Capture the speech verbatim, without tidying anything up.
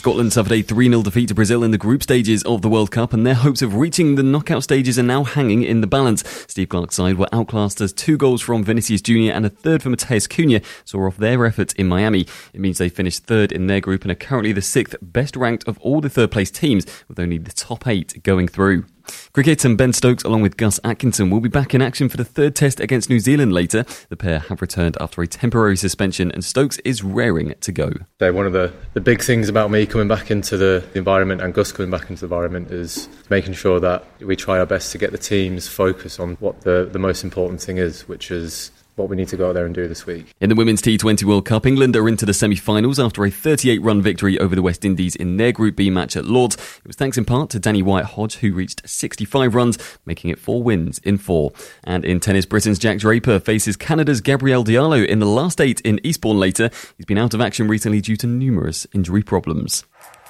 Scotland suffered a three nil defeat to Brazil in the group stages of the World Cup, and their hopes of reaching the knockout stages are now hanging in the balance. Steve Clarke's side were outclassed as two goals from Vinicius Junior and a third from Matheus Cunha saw off their efforts in Miami. It means they finished third in their group and are currently the sixth best ranked of all the third place teams, with only the top eight going through. Cricket, and Ben Stokes along with Gus Atkinson will be back in action for the third test against New Zealand later. The pair have returned after a temporary suspension and Stokes is raring to go. So one of the, the big things about me coming back into the, the environment and Gus coming back into the environment is making sure that we try our best to get the teams focused on what the, the most important thing is, which is what we need to go out there and do this week. In the Women's T twenty World Cup, England are into the semi-finals after a thirty-eight run victory over the West Indies in their Group B match at Lord's. It was thanks in part to Danny Wyatt-Hodge, who reached sixty-five runs, making it four wins in four. And in tennis, Britain's Jack Draper faces Canada's Gabriel Diallo in the last eight in Eastbourne later. He's been out of action recently due to numerous injury problems.